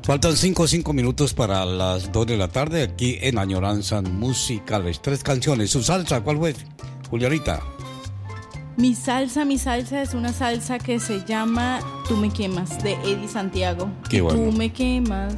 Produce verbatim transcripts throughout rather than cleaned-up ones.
Faltan cinco, cinco minutos para las dos de la tarde aquí en Añoranzas Musicales. Tres canciones. ¿Su salsa cuál fue, Julianita? Mi salsa, mi salsa es una salsa que se llama Tú me quemas, de Eddie Santiago. Qué bueno. Tú me quemas.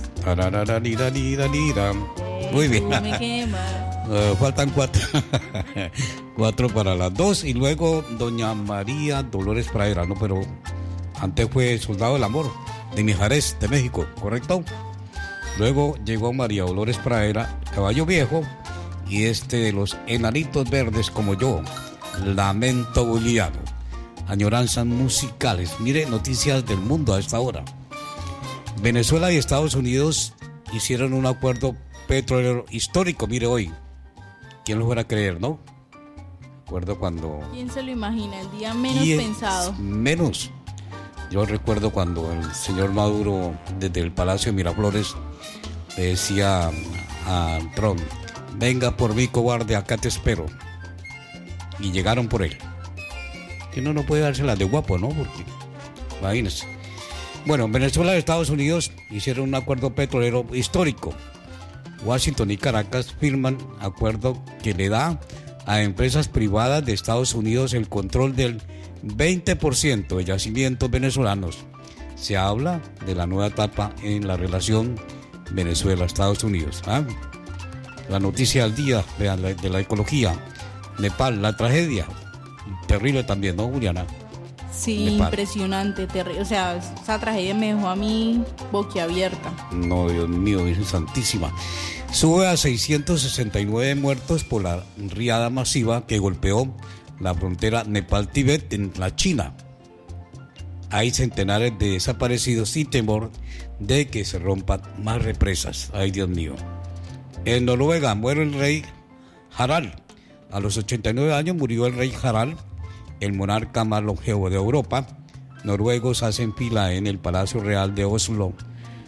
Muy bien. Tú me quemas. Uh, faltan cuatro. Cuatro para las dos. Y luego doña María Dolores Pradera, ¿no? Pero antes fue Soldado del Amor, de Mijares, de México, ¿correcto? Luego llegó María Dolores Pradera, Caballo Viejo, y este de los Enanitos Verdes como yo, Lamento Boliviano. Añoranzas musicales. Mire, noticias del mundo a esta hora. Venezuela y Estados Unidos hicieron un acuerdo petrolero histórico, mire hoy. ¿Quién lo fuera a creer, no? Recuerdo cuando... ¿Quién se lo imagina? El día menos pensado. Menos. Yo recuerdo cuando el señor Maduro, desde el Palacio de Miraflores, le decía a Trump: venga por mí, cobarde, acá te espero. Y llegaron por él. Que no, no puede dársela de guapo, ¿no? Porque, imagínense. Bueno, Venezuela y Estados Unidos hicieron un acuerdo petrolero histórico. Washington y Caracas firman acuerdo que le da a empresas privadas de Estados Unidos el control del veinte por ciento de yacimientos venezolanos. Se habla de la nueva etapa en la relación Venezuela-Estados Unidos. ¿Ah? La noticia al día de la, de la ecología. Nepal, la tragedia. Terrible también, ¿no, Juliana? Sí, Nepal. Impresionante, terrible. O sea, esa tragedia me dejó a mí boquiabierta. No, Dios mío, Virgen Santísima. Sube a seiscientos sesenta y nueve muertos por la riada masiva que golpeó la frontera Nepal-Tíbet en la China. Hay centenares de desaparecidos sin temor de que se rompan más represas. Ay, Dios mío. En Noruega muere el rey Harald. A los ochenta y nueve años murió el rey Harald, el monarca más longevo de Europa. Noruegos hacen fila en el Palacio Real de Oslo